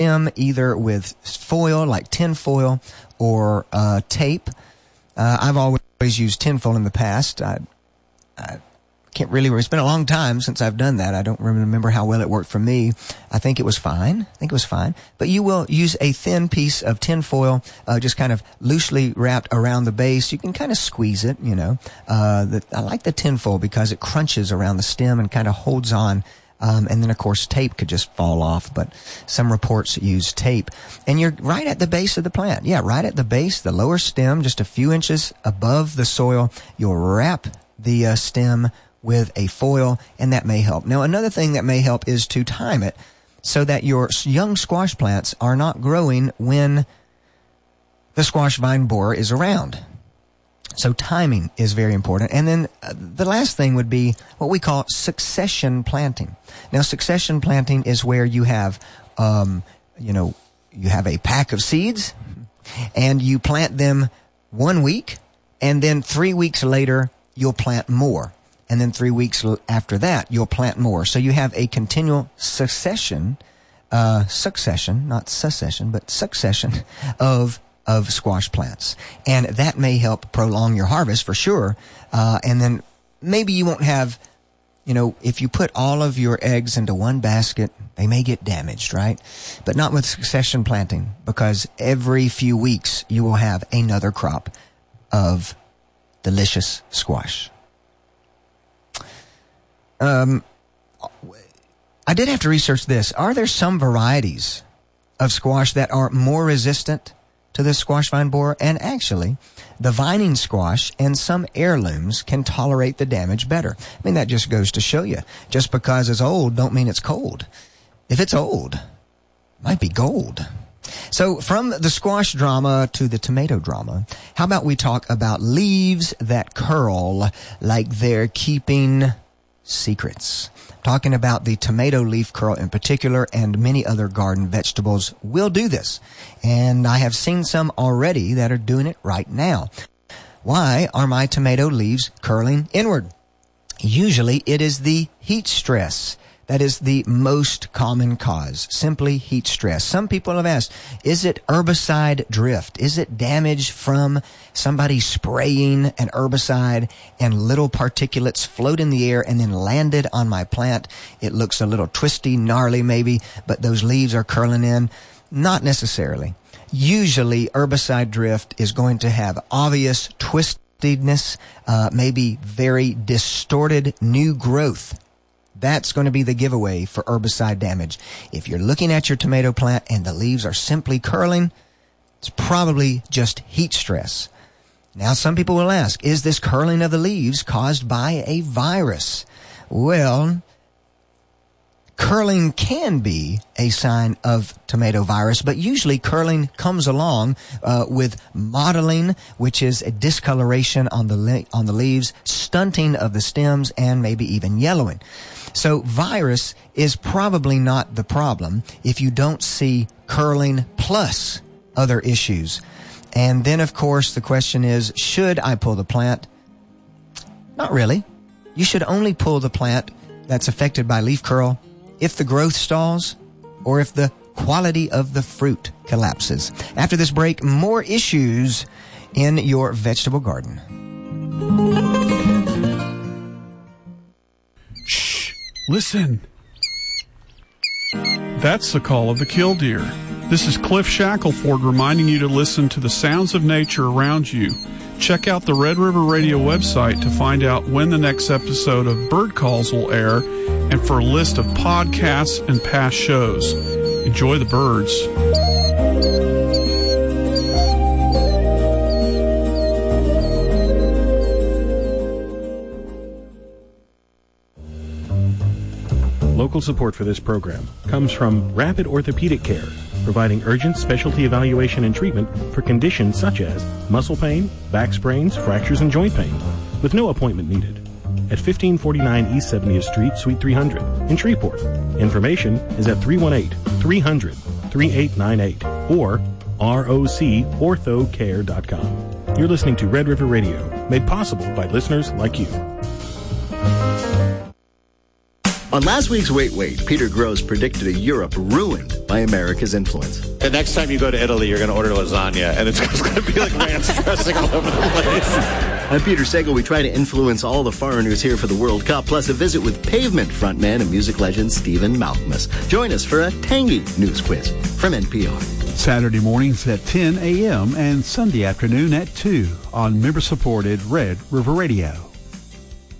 stem either with foil, like tin foil, or tape. I've always used tin foil in the past. I can't really, it's been a long time since I've done that. I don't remember how well it worked for me. I think it was fine. But you will use a thin piece of tin foil, just kind of loosely wrapped around the base. You can kind of squeeze it, I like the tin foil because it crunches around the stem and kind of holds on. And then, of course, tape could just fall off, but some reports use tape. And you're right at the base of the plant. Yeah, right at the base, the lower stem, just a few inches above the soil. You'll wrap the stem with a foil, and that may help. Now, another thing that may help is to time it so that your young squash plants are not growing when the squash vine borer is around. So timing is very important. And then the last thing would be what we call succession planting. Now, succession planting is where you have, you have a pack of seeds and you plant them 1 week, and then 3 weeks later, you'll plant more. And then 3 weeks after that, you'll plant more. So you have a continual succession of squash plants. And that may help prolong your harvest for sure. And then maybe you won't have, if you put all of your eggs into one basket, they may get damaged, right? But not with succession planting, because every few weeks you will have another crop of delicious squash. I did have to research this. Are there some varieties of squash that are more resistant to the squash vine borer? And actually, the vining squash and some heirlooms can tolerate the damage better. I mean, that just goes to show you. Just because it's old don't mean it's cold. If it's old, it might be gold. So from the squash drama to the tomato drama, how about we talk about leaves that curl like they're keeping secrets. Talking about the tomato leaf curl in particular, and many other garden vegetables will do this. And I have seen some already that are doing it right now. Why are my tomato leaves curling inward? Usually it is the heat stress that is the most common cause. Simply heat stress. Some people have asked, is it herbicide drift? Is it damage from somebody spraying an herbicide and little particulates float in the air and then landed on my plant? It looks a little twisty, gnarly maybe, but those leaves are curling in. Not necessarily. Usually herbicide drift is going to have obvious twistedness, maybe very distorted new growth. That's going to be the giveaway for herbicide damage. If you're looking at your tomato plant and the leaves are simply curling, it's probably just heat stress. Now, some people will ask, is this curling of the leaves caused by a virus? Well, curling can be a sign of tomato virus, but usually curling comes along with mottling, which is a discoloration on the leaves, stunting of the stems, and maybe even yellowing. So virus is probably not the problem if you don't see curling plus other issues. And then, of course, the question is, should I pull the plant? Not really. You should only pull the plant that's affected by leaf curl if the growth stalls or if the quality of the fruit collapses. After this break, more issues in your vegetable garden. Shh! Listen. That's the call of the killdeer. This is Cliff Shackelford reminding you to listen to the sounds of nature around you. Check out the Red River Radio website to find out when the next episode of Bird Calls will air and for a list of podcasts and past shows. Enjoy the birds. Local support for this program comes from Rapid Orthopedic Care, providing urgent specialty evaluation and treatment for conditions such as muscle pain, back sprains, fractures, and joint pain, with no appointment needed. At 1549 East 70th Street, Suite 300 in Shreveport. Information is at 318-300-3898 or rocorthocare.com. You're listening to Red River Radio, made possible by listeners like you. On last week's Wait, Peter Grosz predicted a Europe ruined by America's influence. The next time you go to Italy, you're going to order lasagna, and it's going to be like ranch dressing all over the place. I'm Peter Sagal. We try to influence all the foreigners here for the World Cup, plus a visit with Pavement frontman and music legend Stephen Malkmus. Join us for a tangy news quiz from NPR. Saturday mornings at 10 a.m. and Sunday afternoon at 2 on member-supported Red River Radio.